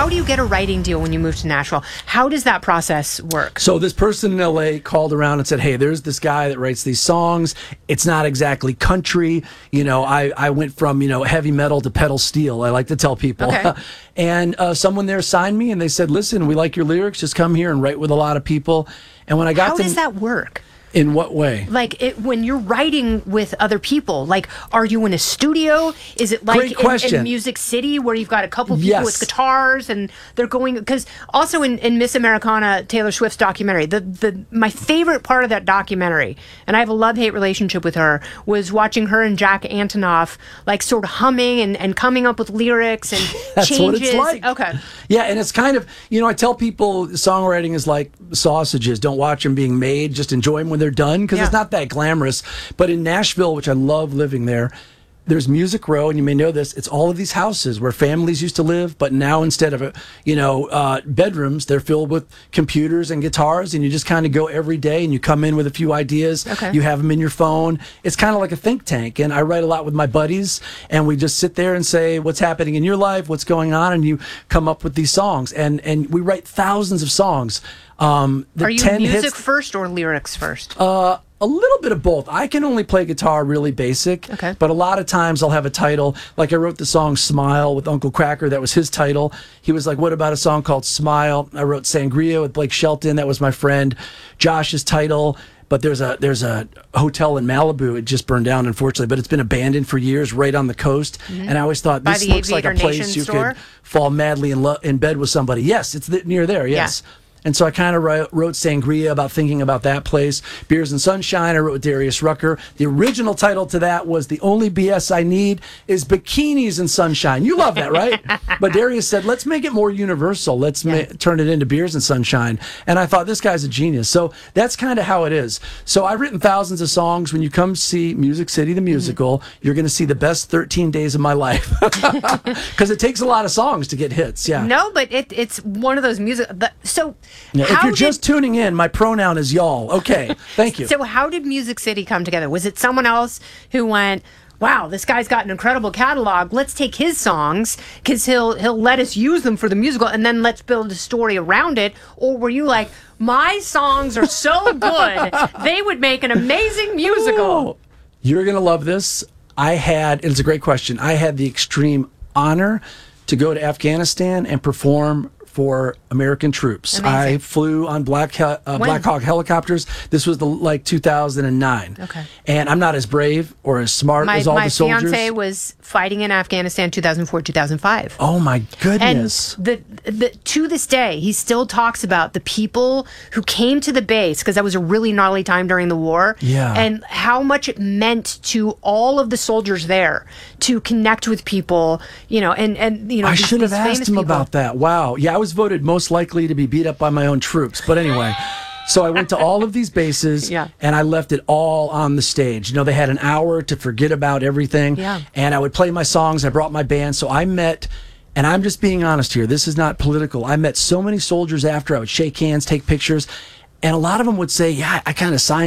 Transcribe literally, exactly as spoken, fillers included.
how do you get a writing deal when you move to Nashville? How does that process work? So this person in L A called around and said, hey, there's this guy that writes these songs. It's not exactly country. You know, I, I went from, you know, heavy metal to pedal steel, I like to tell people. Okay. And uh, someone there signed me and they said, listen, we like your lyrics. Just come here and write with a lot of people. And when I got How to... does that work? In what way? Like it, when you're writing with other people, like are you in a studio? Is it like in, in Music City where you've got a couple people yes. with guitars and they're going? Because also in, in Miss Americana, Taylor Swift's documentary, the the my favorite part of that documentary, and I have a love-hate relationship with her, was watching her and Jack Antonoff like sort of humming and, and coming up with lyrics and That's changes. What it's like. Okay. Yeah, and it's kind of, you know, I tell people songwriting is like sausages. Don't watch them being made. Just enjoy them when they're done, because yeah. it's not that glamorous. But in Nashville, which I love living there, there's Music Row, and you may know this, it's all of these houses where families used to live, but now instead of, you know, uh, bedrooms, they're filled with computers and guitars, and you just kind of go every day, and you come in with a few ideas. Okay. You have them in your phone. It's kind of like a think tank, and I write a lot with my buddies, and we just sit there and say, what's happening in your life, what's going on, and you come up with these songs, and, and we write thousands of songs. Um, the Are you ten music hits, first or lyrics first? Uh, a little bit of both. I can only play guitar really basic, okay. but a lot of times I'll have a title. Like I wrote the song Smile with Uncle Kracker. That was his title. He was like, what about a song called Smile? I wrote Sangria with Blake Shelton. That was my friend Josh's title. But there's a there's a hotel in Malibu. It just burned down, unfortunately, but it's been abandoned for years right on the coast. Mm-hmm. And I always thought, this looks like a place Nation you store? could fall madly in, lo- in bed with somebody. Yes, it's th- near there, yes. Yeah. And so I kind of wrote, wrote Sangria about thinking about that place. Beers and Sunshine, I wrote with Darius Rucker. The original title to that was The Only B S I Need is Bikinis and Sunshine. You love that, right? But Darius said, let's make it more universal. Let's yeah. ma- turn it into Beers and Sunshine. And I thought, this guy's a genius. So that's kind of how it is. So I've written thousands of songs. When you come see Music City, the musical, mm-hmm. you're going to see the best thirteen days of my life. Because it takes a lot of songs to get hits, yeah. No, but it, it's one of those music... The, so... Yeah, if you're just did, tuning in, my pronoun is y'all. Okay, thank you. So how did Music City come together? Was it someone else who went, wow, this guy's got an incredible catalog, let's take his songs because he'll he'll let us use them for the musical, and then let's build a story around it? Or were you like, my songs are so good, they would make an amazing musical? Oh, you're going to love this. I had, and it's a great question, I had the extreme honor to go to Afghanistan and perform for American troops. Amazing. I flew on Black uh, Black Hawk helicopters. This was the like two thousand nine. Okay. And I'm not as brave or as smart my, as all my the soldiers. My fiance was fighting in Afghanistan two thousand four, two thousand five. Oh my goodness. And the, the to this day, he still talks about the people who came to the base, because that was a really gnarly time during the war. Yeah. And how much it meant to all of the soldiers there to connect with people, you know, and, and you know, I these, should have these asked him people. about that. Wow. Yeah, I was voted most likely to be beat up by my own troops. But anyway, so I went to all of these bases yeah. and I left it all on the stage. You know, they had an hour to forget about everything. Yeah. And I would play my songs. I brought my band. So I met, and I'm just being honest here, this is not political. I met so many soldiers after. I would shake hands, take pictures. And a lot of them would say, yeah, I kind of signed